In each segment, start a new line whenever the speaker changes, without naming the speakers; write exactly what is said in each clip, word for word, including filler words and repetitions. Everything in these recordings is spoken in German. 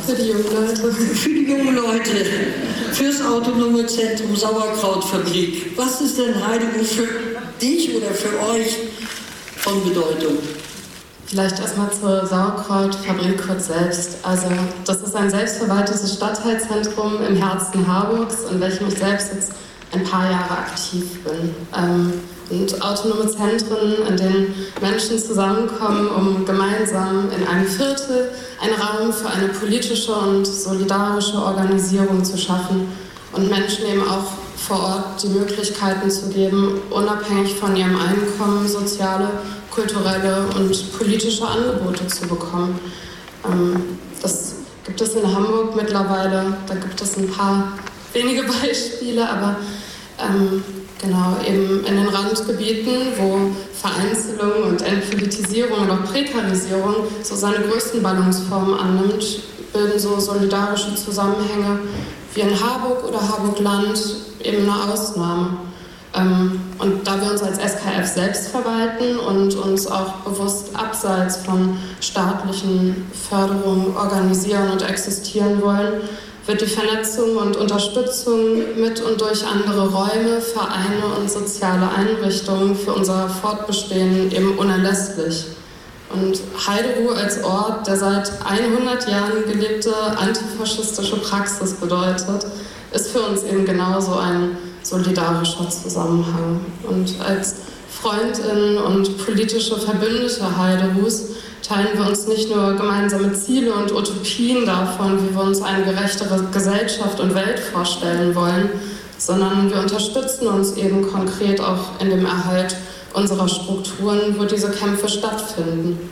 Für die jungen Leute.
Für die jungen Leute. Fürs Autonome Zentrum Sauerkrautfabrik. Was ist denn Heidrun für dich oder für euch von Bedeutung?
Vielleicht erstmal zur Sauerkrautfabrik kurz selbst. Also das ist ein selbstverwaltetes Stadtteilzentrum im Herzen Harburgs, in welchem ich selbst jetzt ein paar Jahre aktiv bin. Ähm, und autonome Zentren, in denen Menschen zusammenkommen, um gemeinsam in einem Viertel einen Raum für eine politische und solidarische Organisierung zu schaffen und Menschen eben auch vor Ort die Möglichkeiten zu geben, unabhängig von ihrem Einkommen soziale, kulturelle und politische Angebote zu bekommen. Ähm, das gibt es in Hamburg mittlerweile, da gibt es ein paar wenige Beispiele, aber ähm, genau, eben in den Randgebieten, wo Vereinzelung und Entpolitisierung und auch Prekarisierung so seine größten Ballungsformen annimmt, bilden so solidarische Zusammenhänge wie in Harburg oder Harburg-Land eben eine Ausnahme. Ähm, und da wir uns als S K F selbst verwalten und uns auch bewusst abseits von staatlichen Förderungen organisieren und existieren wollen, wird die Vernetzung und Unterstützung mit und durch andere Räume, Vereine und soziale Einrichtungen für unser Fortbestehen eben unerlässlich. Und Heideruh als Ort, der seit hundert Jahren gelebte antifaschistische Praxis bedeutet, ist für uns eben genauso ein solidarischer Zusammenhang. Und als Freundinnen und politische Verbündete Heideruhs teilen wir uns nicht nur gemeinsame Ziele und Utopien davon, wie wir uns eine gerechtere Gesellschaft und Welt vorstellen wollen, sondern wir unterstützen uns eben konkret auch in dem Erhalt unserer Strukturen, wo diese Kämpfe stattfinden.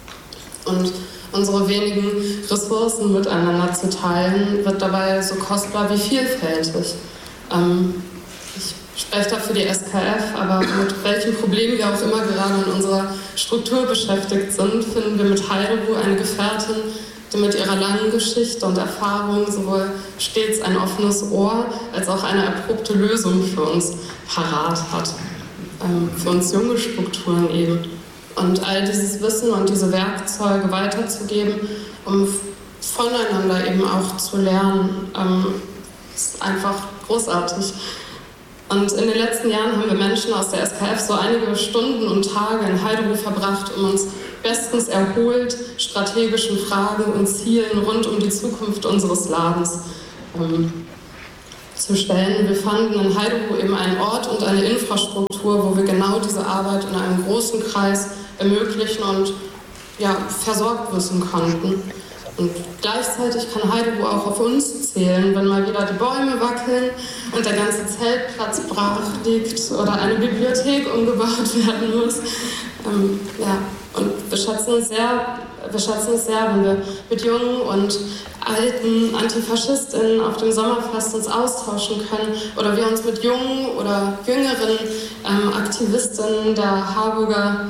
Und unsere wenigen Ressourcen miteinander zu teilen, wird dabei so kostbar wie vielfältig. Ähm, ich spreche da für die S K F, aber mit welchen Problemen wir auch immer gerade in unserer Struktur beschäftigt sind, finden wir mit Heideruh eine Gefährtin, die mit ihrer langen Geschichte und Erfahrung sowohl stets ein offenes Ohr als auch eine erprobte Lösung für uns parat hat. Ähm, für uns junge Strukturen eben. Und all dieses Wissen und diese Werkzeuge weiterzugeben, um voneinander eben auch zu lernen, ähm, ist einfach großartig. Und in den letzten Jahren haben wir Menschen aus der S K F so einige Stunden und Tage in Heideruh verbracht, um uns bestens erholt strategischen Fragen und Zielen rund um die Zukunft unseres Ladens ähm, zu stellen. Wir fanden in Heideruh eben einen Ort und eine Infrastruktur, wo wir genau diese Arbeit in einem großen Kreis ermöglichen und ja, versorgt wissen konnten. Und gleichzeitig kann Heideruh auch auf uns zählen, wenn mal wieder die Bäume wackeln und der ganze Zeltplatz brach liegt oder eine Bibliothek umgebaut werden muss. Ähm, ja, und wir schätzen es sehr, wir schätzen es sehr, wenn wir mit jungen und alten AntifaschistInnen auf dem Sommerfest uns austauschen können oder wir uns mit jungen oder jüngeren ähm, AktivistInnen der Harburger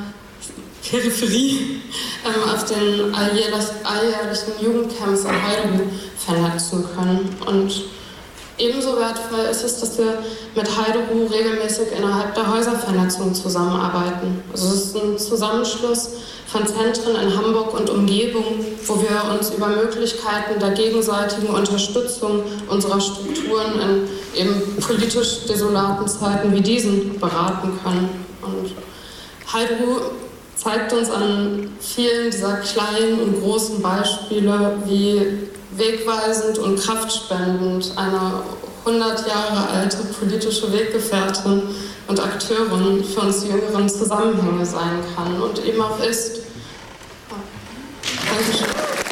Peripherie ähm, auf den alljährlich, alljährlichen Jugendcamps in Heideruh vernetzen können. Und ebenso wertvoll ist es, dass wir mit Heideruh regelmäßig innerhalb der Häuservernetzung zusammenarbeiten. Also es ist ein Zusammenschluss von Zentren in Hamburg und Umgebung, wo wir uns über Möglichkeiten der gegenseitigen Unterstützung unserer Strukturen in eben politisch desolaten Zeiten wie diesen beraten können. Und Heideruh zeigt uns an vielen dieser kleinen und großen Beispiele, wie wegweisend und kraftspendend eine hundert Jahre alte politische Weggefährtin und Akteurin für uns jüngeren Zusammenhänge sein kann und eben auch ist. Dankeschön.